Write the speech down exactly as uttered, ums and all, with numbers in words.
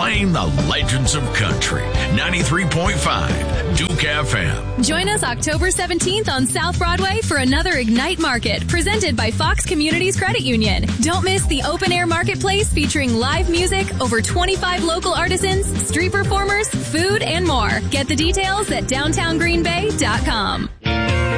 playing the legends of country. ninety-three point five Duke F M. Join us October seventeenth on South Broadway for another Ignite Market presented by Fox Communities Credit Union. Don't miss the open-air marketplace featuring live music, over twenty-five local artisans, street performers, food, and more. Get the details at downtown green bay dot com.